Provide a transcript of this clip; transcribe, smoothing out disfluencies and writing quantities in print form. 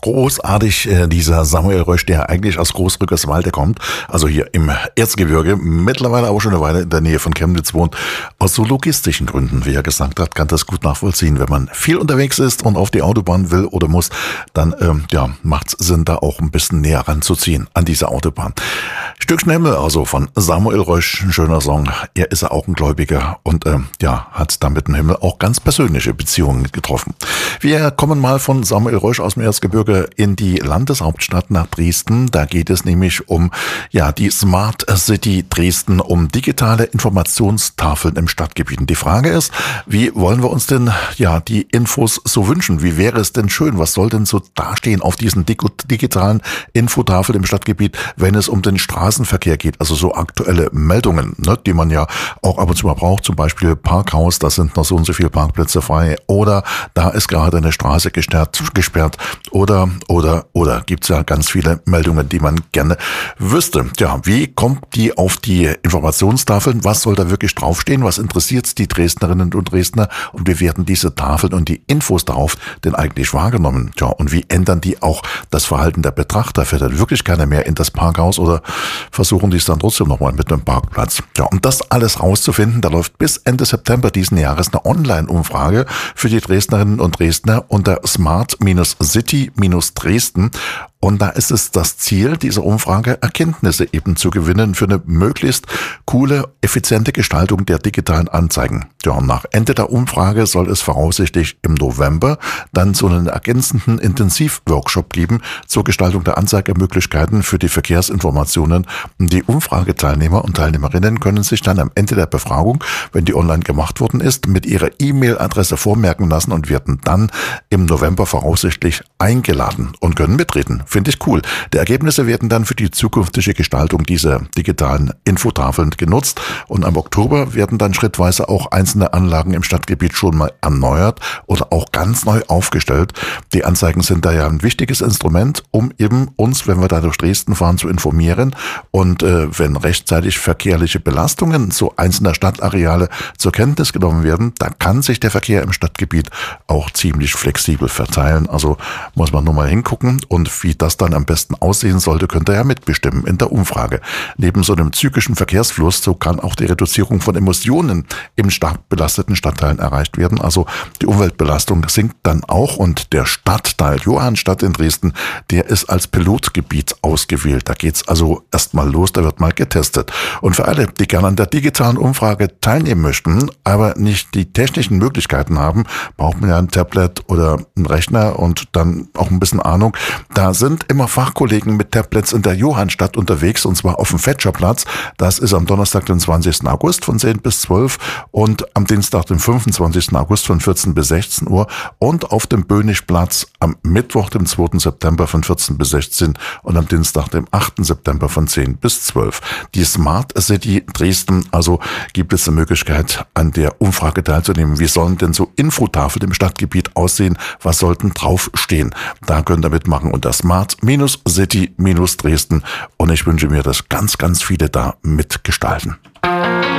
Großartig, dieser Samuel Rösch, der eigentlich aus Großrückerswalde kommt, also hier im Erzgebirge, mittlerweile aber schon eine Weile in der Nähe von Chemnitz wohnt. Aus so logistischen Gründen, wie er gesagt hat, kann das gut nachvollziehen. Wenn man viel unterwegs ist und auf die Autobahn will oder muss, dann macht es Sinn, da auch ein bisschen näher ranzuziehen an diese Autobahn. Stückchen Himmel, also von Samuel Rösch, ein schöner Song. Er ist ja auch ein Gläubiger und hat da mit dem Himmel auch ganz persönliche Beziehungen getroffen. Wir kommen mal von Samuel Rösch aus dem Erzgebirge in die Landeshauptstadt nach Dresden. Da geht es nämlich um die Smart City Dresden, um digitale Informationstafeln im Stadtgebiet. Und die Frage ist, wie wollen wir uns denn die Infos so wünschen? Wie wäre es denn schön? Was soll denn so dastehen auf diesen digitalen Infotafeln im Stadtgebiet, wenn es um den Straßenverkehr geht? Also so aktuelle Meldungen, die man ja auch ab und zu mal braucht. Zum Beispiel Parkhaus, da sind noch so und so viele Parkplätze frei. Oder da ist gerade eine Straße gesperrt. Oder gibt's ja ganz viele Meldungen, die man gerne wüsste. Ja, wie kommt die auf die Informationstafeln? Was soll da wirklich draufstehen? Was interessiert die Dresdnerinnen und Dresdner? Und wie werden diese Tafeln und die Infos darauf denn eigentlich wahrgenommen? Ja, und wie ändern die auch das Verhalten der Betrachter? Fährt dann wirklich keiner mehr in das Parkhaus oder versuchen die es dann trotzdem nochmal mit einem Parkplatz? Ja, um das alles rauszufinden, da läuft bis Ende September diesen Jahres eine Online-Umfrage für die Dresdnerinnen und Dresdner unter smart-city-dresden. Und da ist es das Ziel dieser Umfrage, Erkenntnisse eben zu gewinnen für eine möglichst coole, effiziente Gestaltung der digitalen Anzeigen. Ja, und nach Ende der Umfrage soll es voraussichtlich im November dann so einen ergänzenden Intensivworkshop geben zur Gestaltung der Anzeigemöglichkeiten für die Verkehrsinformationen. Die Umfrageteilnehmer und Teilnehmerinnen können sich dann am Ende der Befragung, wenn die online gemacht worden ist, mit ihrer E-Mail-Adresse vormerken lassen und werden dann im November voraussichtlich eingeladen und können mitreden. Finde ich cool. Die Ergebnisse werden dann für die zukünftige Gestaltung dieser digitalen Infotafeln genutzt und am Oktober werden dann schrittweise auch einzelne Anlagen im Stadtgebiet schon mal erneuert oder auch ganz neu aufgestellt. Die Anzeigen sind da ja ein wichtiges Instrument, um eben uns, wenn wir da durch Dresden fahren, zu informieren und wenn rechtzeitig verkehrliche Belastungen so einzelner Stadtareale zur Kenntnis genommen werden, dann kann sich der Verkehr im Stadtgebiet auch ziemlich flexibel verteilen. Also muss man nur mal hingucken und wie das dann am besten aussehen sollte, könnt ihr ja mitbestimmen in der Umfrage. Neben so einem zügischen Verkehrsfluss, so kann auch die Reduzierung von Emissionen im stark belasteten Stadtteilen erreicht werden. Also die Umweltbelastung sinkt dann auch und der Stadtteil Johannstadt in Dresden, der ist als Pilotgebiet ausgewählt. Da geht's also erstmal los, da wird mal getestet. Und für alle, die gerne an der digitalen Umfrage teilnehmen möchten, aber nicht die technischen Möglichkeiten haben, braucht man ja ein Tablet oder einen Rechner und dann auch ein bisschen Ahnung. Da sind immer Fachkollegen mit Tablets in der Johannstadt unterwegs und zwar auf dem Fetscherplatz. Das ist am Donnerstag, den 20. August von 10 bis 12 und am Dienstag, den 25. August von 14 bis 16 Uhr und auf dem Böhnigplatz am Mittwoch, dem 2. September von 14 bis 16 und am Dienstag, dem 8. September von 10 bis 12. Die Smart City Dresden, also gibt es die Möglichkeit, an der Umfrage teilzunehmen. Wie sollen denn so Infotafeln im Stadtgebiet aussehen? Was sollten draufstehen? Da könnt ihr mitmachen unter smart-city-dresden und ich wünsche mir, dass ganz, ganz viele da mitgestalten.